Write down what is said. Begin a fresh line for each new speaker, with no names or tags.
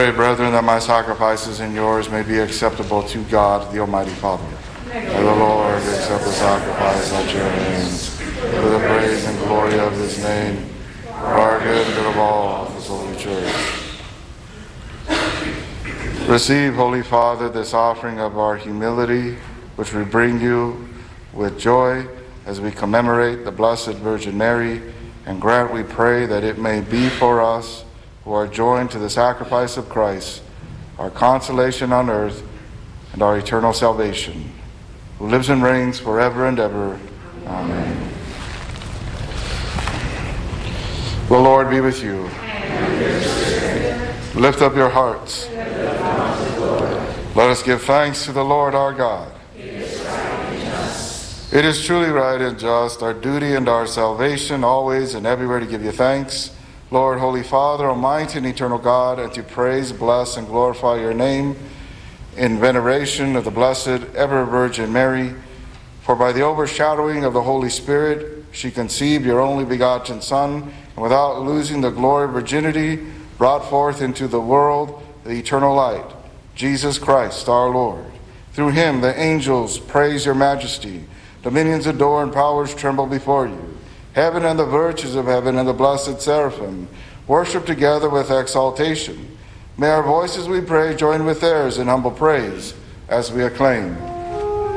Pray, brethren, that my sacrifices and yours may be acceptable to God, the Almighty Father. May the Lord accept the sacrifice at your hands, for the praise and glory of his name, for our good and good of all his holy church. Receive, Holy Father, this offering of our humility, which we bring you with joy as we commemorate the Blessed Virgin Mary, and grant, we pray, that it may be for us who are joined to the sacrifice of Christ, our consolation on earth and our eternal salvation, who lives and reigns forever and ever. Amen. The Lord be with you. Lift up your hearts. Let us give thanks to the Lord our God. It is truly right and just, our duty and our salvation, always and everywhere to give you thanks, Lord, Holy Father, Almighty and eternal God, and to praise, bless, and glorify your name in veneration of the Blessed Ever Virgin Mary. For by the overshadowing of the Holy Spirit, she conceived your only begotten Son, and without losing the glory of virginity, brought forth into the world the eternal light, Jesus Christ our Lord. Through him the angels praise your majesty, dominions adore and powers tremble before you. Heaven and the virtues of heaven and the blessed seraphim worship together with exaltation. May our voices, we pray, join with theirs in humble praise as we acclaim.